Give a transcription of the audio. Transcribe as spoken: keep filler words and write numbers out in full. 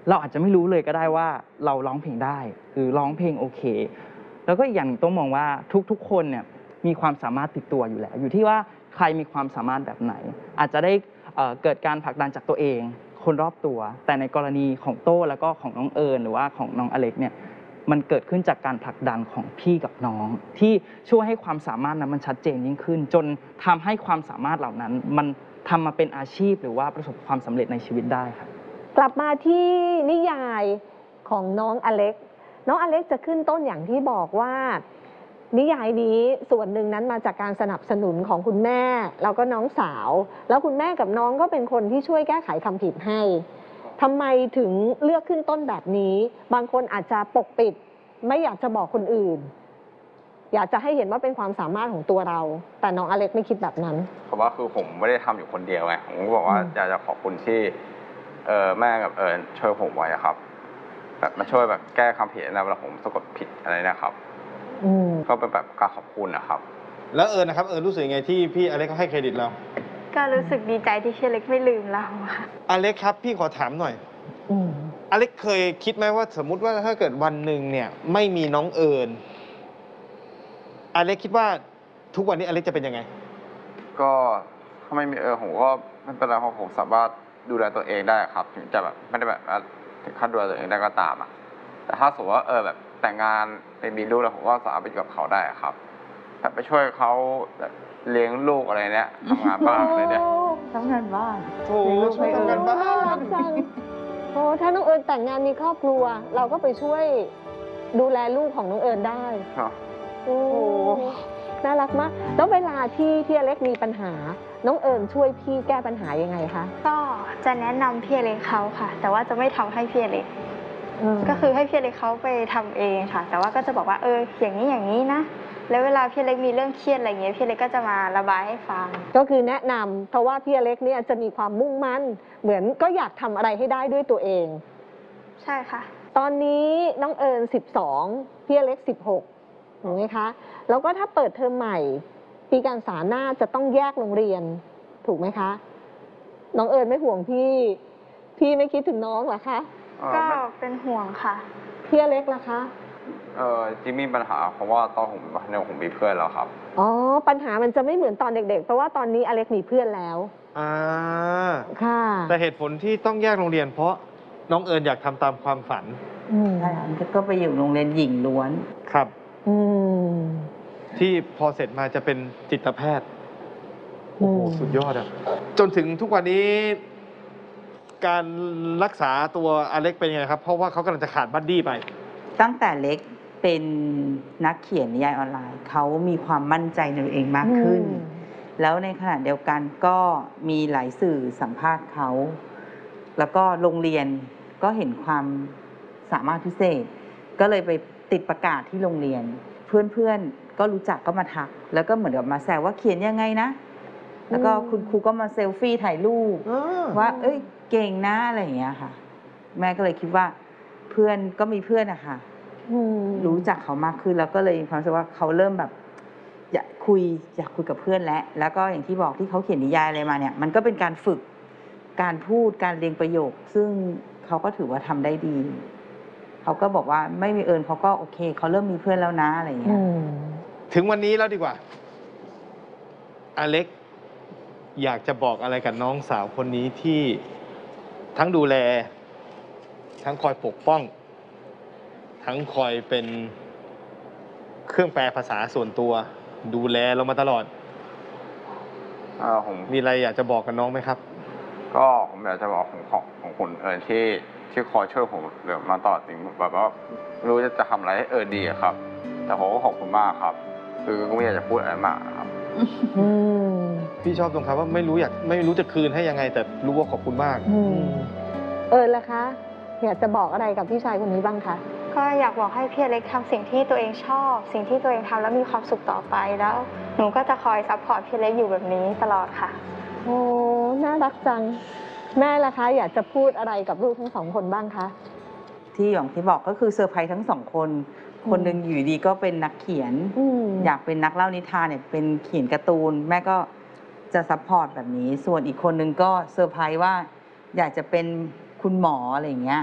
เราอาจจะไม่รู้เลยก็ได้ว่าเราร้องเพลงได้หรือร้องเพลงโอเคแล้วก็อีกอย่างต้องมองว่าทุกๆคนเนี่ยมีความสามารถติดตัวอยู่แล้วอยู่ที่ว่าใครมีความสามารถแบบไหนอาจจะได้เกิดการผลักดันจากตัวเองคนรอบตัวแต่ในกรณีของโต้แล้วก็ของน้องเอิญหรือว่าของน้องอเล็กเนี่ยมันเกิดขึ้นจากการผลักดันของพี่กับน้องที่ช่วยให้ความสามารถนั้นมันชัดเจนยิ่งขึ้นจนทำให้ความสามารถเหล่านั้นมันทำมาเป็นอาชีพหรือว่าประสบความสำเร็จในชีวิตได้ครับกลับมาที่นิยายของน้องอเล็กน้องอเล็กจะขึ้นต้นอย่างที่บอกว่านิยายนี้ส่วนหนึ่งนั้นมาจากการสนับสนุนของคุณแม่แล้วก็น้องสาวแล้วคุณแม่กับน้องก็เป็นคนที่ช่วยแก้ไขคำผิดให้ทำไมถึงเลือกขึ้นต้นแบบนี้บางคนอาจจะปกปิดไม่อยากจะบอกคนอื่นอยากจะให้เห็นว่าเป็นความสามารถของตัวเราแต่น้องอเล็กไม่คิดแบบนั้นเพราะว่าคือผมไม่ได้ทำอยู่คนเดียวไงผมก็บอกว่าอยากจะขอบคุณที่เออแม่กับเอิญช่วยผมไว้ครับแบบมาช่วยแบบแก้คำผิดนะเวลาผมสะกดผิดอะไรนะครับก็เป็นแบบการขอบคุณนะครับแล้วเอิญนะครับเอิญรู้สึกยังไงที่พี่อเล็กเขาให้เครดิตเราก็รู้สึกดีใจที่พี่อเล็กไม่ลืมเราค่ะอเล็กครับพี่ขอถามหน่อยอเล็กเคยคิดไหมว่าสมมุติว่าถ้าเกิดวันหนึ่งเนี่ยไม่มีน้องเอิญอเล็กคิดว่าทุกวันนี้อเล็กจะเป็นยังไงก็ถ้าไม่มีเอิญผมก็ไม่เป็นไรเพราะผมสามารถดูแลตัวเองได้ครับถึงจะแบบไม่ได้แบบถึงขั้นดูแลตัวเองได้ก็ตามอ่ะแต่ถ้าสมมติว่าเออแบบแต่งงานเป็นมีลูกแล้วผมก็สามารถไปอยู่กับเขาได้ครับแบบไปช่วยเขาแบบเลี้ยงลูกอะไรเนี้ยทำงานบ้านอะไรเนี้ยทำงานบ้านโอ้ช่วยทำงานบ้านโอ้ถ้าน้องเอิญแต่งงานมีครอบครัวเราก็ไปช่วยดูแลลูกของน้องเอิญได้โอ้น่ารักมากแล้วเวลาที่ที่อเล็กมีปัญหาน้องเอิญช่วยพี่แก้ปัญหายังไงคะก็จะแนะนำพี่อเล็กเขาค่ะแต่ว่าจะไม่ทำให้พี่อเล็กก็คือให้พี่อเล็กเขาไปทำเองค่ะแต่ว่าก็จะบอกว่าเอออย่างนี้อย่างนี้นะแล้วเวลาพี่อเล็กมีเรื่องเครียดอะไรเงี้ยพี่อเล็กก็จะมาระบายให้ฟังก็คือแนะนำเพราะว่าพี่อเล็กเนี่ยจะมีความมุ่งมั่นเหมือนก็อยากทำอะไรให้ได้ด้วยตัวเองใช่ค่ะตอนนี้น้องเอิญสิบสองพี่อเล็กสิบหกถูกไหมคะแล้วก็ถ้าเปิดเทอมใหม่ปีการศึกษาหน้าจะต้องแยกโรงเรียนถูกไหมคะน้องเอิญไม่ห่วงพี่พี่ไม่คิดถึงน้องเหรอคะก็เป็นห่วงค่ะพี่อเล็กล่ะคะเออที่มีปัญหาเพราะว่าตอนผมเนี่ยผมมีเพื่อนแล้วครับอ๋อปัญหามันจะไม่เหมือนตอนเด็กๆเพราะว่าตอนนี้อเล็กมีเพื่อนแล้วอ่าค่ะแต่เหตุผลที่ต้องแยกโรงเรียนเพราะน้องเอิญอยากทำตามความฝันใช่ก็ไปอยู่โรงเรียนหญิงล้วนครับที่พอเสร็จมาจะเป็นจิตแพทย์โอ้โหสุดยอดอ่ะจนถึงทุกวันนี้การรักษาตัวอเล็กเป็นยังไงครับเพราะว่าเขากำลังจะขาดบัดดี้ไปตั้งแต่เล็กเป็นนักเขียนนิยายออนไลน์เขามีความมั่นใจในตัวเองมากขึ้นแล้วในขณะเดียวกันก็มีหลายสื่อสัมภาษณ์เขาแล้วก็โรงเรียนก็เห็นความสามารถพิเศษก็เลยไปติดประกาศที่โรงเรียนเพื่อนๆก็รู้จักก็มาทักแล้วก็เหมือนกับมาแซวว่าเขียนยังไงนะแล้วก็คุณครูก็มาเซลฟี่ถ่ายรูปว่าเอ้ยเก่งนะอะไรอย่างเงี้ยค่ะแม่ก็เลยคิดว่าเพื่อนก็มีเพื่อนอะค่ะรู้จักเขามากขึ้นแล้วก็เลยความรู้สึกว่าเขาเริ่มแบบอยากคุยอยากคุยกับเพื่อนแล้วแล้วก็อย่างที่บอกที่เขาเขียนนิยายอะไรมาเนี่ยมันก็เป็นการฝึกการพูดการเรียงประโยคซึ่งเขาก็ถือว่าทำได้ดีเขาก็บอกว่าไม่มีเอิญเขาก็โอเคเขาเริ่มมีเพื่อนแล้วนะอะไรอย่างเงี้ยถึงวันนี้แล้วดีกว่าอเล็กอยากจะบอกอะไรกับน้องสาวคนนี้ที่ทั้งดูแลทั้งคอยปกป้องทั้งคอยเป็นเครื่องแปลภาษาส่วนตัวดูแลเรามาตลอดอ่าผมมีอะไรอยากจะบอกกับน้องไหมครับก็ผมอยากจะบอกของของของคุณเอิญที่ที่คอยช่วยผมเดี๋ยวมาตลอดจริงแบบว่าไม่รู้จะทำอะไรให้เอิญดีครับแต่ผมก็ขอบคุณมากครับคือก็ไม่อยากจะพูดอะไรมากนะครับพี่ชอบตรงคำว่าไม่รู้อยากไม่รู้จะคืนให้ยังไงแต่รู้ว่าขอบคุณมากเอิญล่ะคะอยากจะบอกอะไรกับพี่ชายคนนี้บ้างคะก็อยากบอกให้พี่อเล็กทำสิ่งที่ตัวเองชอบสิ่งที่ตัวเองทำแล้วมีความสุขต่อไปแล้วหนูก็จะคอยซัพพอร์ตพี่อเล็กอยู่แบบนี้ตลอดค่ะโอ้น่ารักจังแม่ล่ะคะอยากจะพูดอะไรกับลูกทั้งสองคนบ้างคะที่อย่างที่บอกก็คือเซอร์ไพรส์ทั้งสองคนคนหนึ่งอยู่ดีก็เป็นนักเขียนอยากเป็นนักเล่านิทานเนี่ยเป็นเขียนการ์ตูนแม่ก็จะซัพพอร์ตแบบนี้ส่วนอีกคนนึงก็เซอร์ไพรส์ว่าอยากจะเป็นคุณหมออะไรอย่างเงี้ย